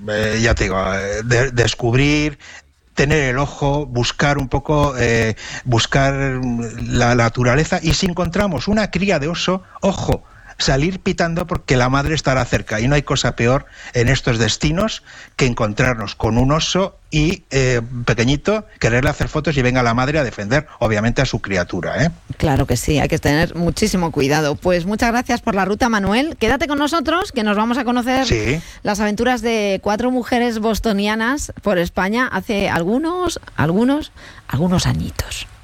ya te digo, descubrir, tener el ojo, buscar un poco, buscar la naturaleza, y si encontramos una cría de oso, ojo, salir pitando porque la madre estará cerca, y no hay cosa peor en estos destinos que encontrarnos con un oso y pequeñito, quererle hacer fotos y venga la madre a defender, obviamente, a su criatura, ¿eh? Claro que sí, hay que tener muchísimo cuidado. Pues muchas gracias por la ruta, Manuel. Quédate con nosotros, que nos vamos a conocer las aventuras de 4 mujeres bostonianas por España hace algunos añitos.